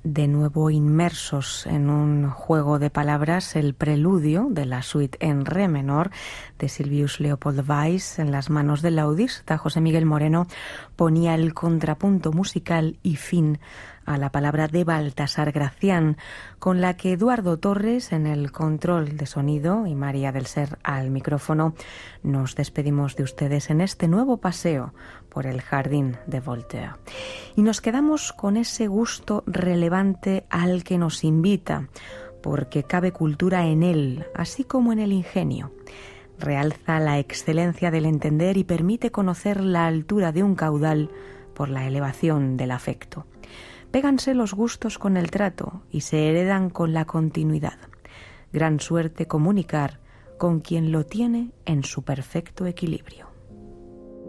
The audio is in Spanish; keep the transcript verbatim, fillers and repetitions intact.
de nuevo inmersos en un juego de palabras, el preludio de la suite en re menor de Sylvius Leopold Weiss en las manos del laudista José Miguel Moreno ponía el contrapunto musical y fin a la palabra de Baltasar Gracián, con la que Eduardo Torres en el control de sonido y María del Ser al micrófono nos despedimos de ustedes en este nuevo paseo por el jardín de Voltaire. Y nos quedamos con ese gusto relevante al que nos invita, porque cabe cultura en él, así como en el ingenio. Realza la excelencia del entender y permite conocer la altura de un caudal por la elevación del afecto. Péganse los gustos con el trato y se heredan con la continuidad. Gran suerte comunicar con quien lo tiene en su perfecto equilibrio.